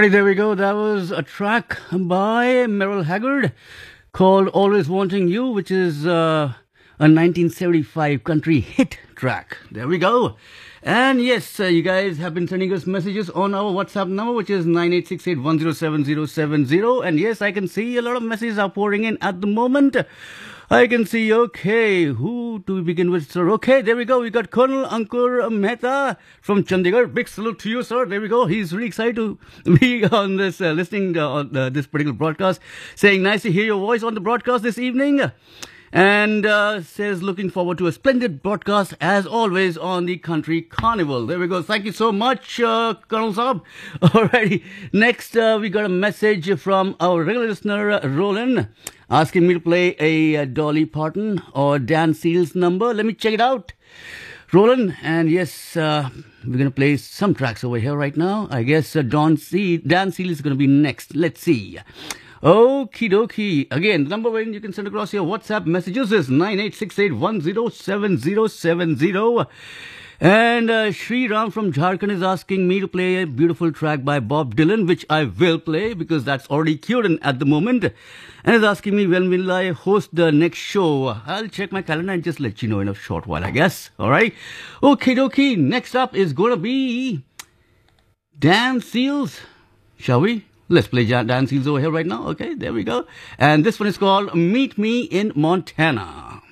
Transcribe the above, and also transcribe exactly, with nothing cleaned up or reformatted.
Alrighty, there we go. That was a track by Merrill Haggard called Always Wanting You, which is uh, a nineteen seventy-five country hit track. There we go. And yes, uh, you guys have been sending us messages on our WhatsApp number, which is nine eight six eight one zero seven zero seven zero. And yes, I can see a lot of messages are pouring in at the moment. I can see, okay, who do we begin with, sir? Okay, there we go. We got Colonel Ankur Mehta from Chandigarh. Big salute to you, sir. There we go. He's really excited to be on this, uh, listening uh, on uh, this particular broadcast, saying nice to hear your voice on the broadcast this evening. And uh, says, looking forward to a splendid broadcast, as always, on the Country Carnival. There we go. Thank you so much, uh, Colonel Saab. Alrighty. Next, uh, we got a message from our regular listener, uh, Roland, asking me to play a uh, Dolly Parton or Dan Seals number. Let me check it out. Roland, and yes, uh, we're going to play some tracks over here right now. I guess uh, Don C- Dan Seal is going to be next. Let's see. Okie dokie. Again, the number when you can send across your WhatsApp messages is nine eight six eight one zero seven zero seven zero. And uh, Sri Ram from Jharkhand is asking me to play a beautiful track by Bob Dylan, which I will play because that's already queued in at the moment. And is asking me when will I host the next show. I'll check my calendar and just let you know in a short while, I guess. All right. Okie dokie. Next up is going to be Dan Seals. Shall we? Let's play Dan Seals over here right now. Okay, there we go. And this one is called Meet Me in Montana.